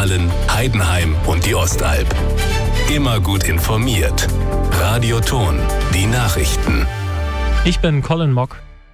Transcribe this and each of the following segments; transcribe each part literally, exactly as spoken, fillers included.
Aalen, Heidenheim und die Ostalb. Immer gut informiert. Radioton, die Nachrichten. Ich bin Colin Mock.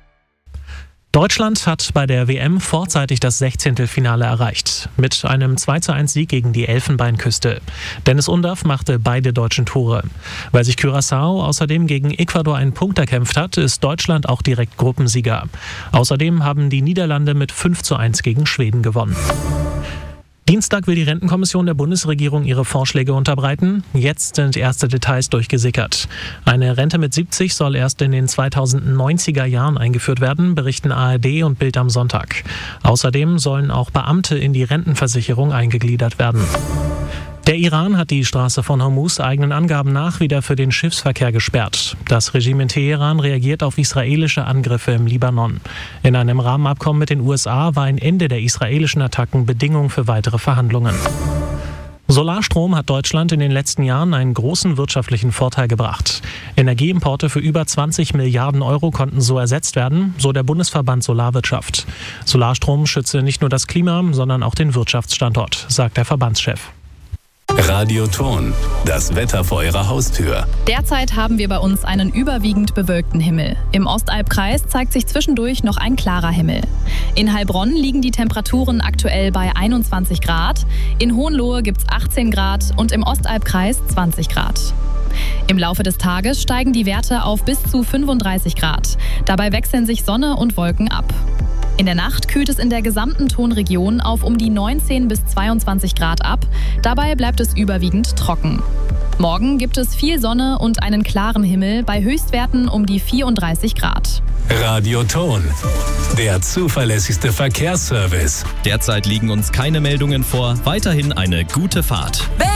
Deutschland hat bei der W M vorzeitig das Sechzehntelfinale erreicht. Mit einem zwei zu eins Sieg gegen die Elfenbeinküste. Dennis Undaff machte beide deutschen Tore. Weil sich Curaçao außerdem gegen Ecuador einen Punkt erkämpft hat, ist Deutschland auch direkt Gruppensieger. Außerdem haben die Niederlande mit fünf zu eins gegen Schweden gewonnen. Dienstag will die Rentenkommission der Bundesregierung ihre Vorschläge unterbreiten. Jetzt sind erste Details durchgesickert. Eine Rente mit siebzig soll erst in den zweitausendneunziger Jahren eingeführt werden, berichten A R D und Bild am Sonntag. Außerdem sollen auch Beamte in die Rentenversicherung eingegliedert werden. Der Iran hat die Straße von Hormuz eigenen Angaben nach wieder für den Schiffsverkehr gesperrt. Das Regime in Teheran reagiert auf israelische Angriffe im Libanon. In einem Rahmenabkommen mit den U S A war ein Ende der israelischen Attacken Bedingung für weitere Verhandlungen. Solarstrom hat Deutschland in den letzten Jahren einen großen wirtschaftlichen Vorteil gebracht. Energieimporte für über zwanzig Milliarden Euro konnten so ersetzt werden, so der Bundesverband Solarwirtschaft. Solarstrom schütze nicht nur das Klima, sondern auch den Wirtschaftsstandort, sagt der Verbandschef. Radioton, das Wetter vor Ihrer Haustür. Derzeit haben wir bei uns einen überwiegend bewölkten Himmel. Im Ostalbkreis zeigt sich zwischendurch noch ein klarer Himmel. In Heilbronn liegen die Temperaturen aktuell bei einundzwanzig Grad, in Hohenlohe gibt es achtzehn Grad und im Ostalbkreis zwanzig Grad. Im Laufe des Tages steigen die Werte auf bis zu fünfunddreißig Grad. Dabei wechseln sich Sonne und Wolken ab. In der Nacht kühlt es in der gesamten Tonregion auf um die neunzehn bis zweiundzwanzig Grad ab. Dabei bleibt es überwiegend trocken. Morgen gibt es viel Sonne und einen klaren Himmel bei Höchstwerten um die vierunddreißig Grad. Radioton, der zuverlässigste Verkehrsservice. Derzeit liegen uns keine Meldungen vor. Weiterhin eine gute Fahrt.